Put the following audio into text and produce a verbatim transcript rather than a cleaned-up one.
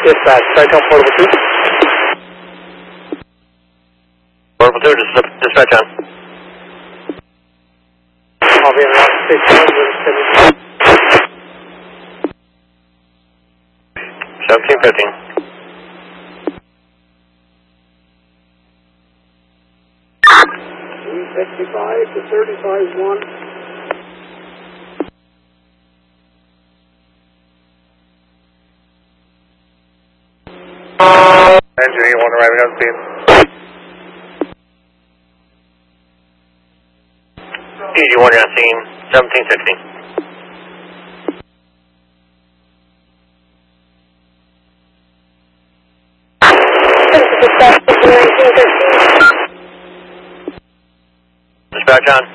Dispatch, start on portable two. Portable two, dis dispatch on. I'll be in route six one, seventeen fifteen. sixty-five to thirty-five one. Engine eight one arriving on speed. eighty-one on scene, seventeen sixty. Dispatch on.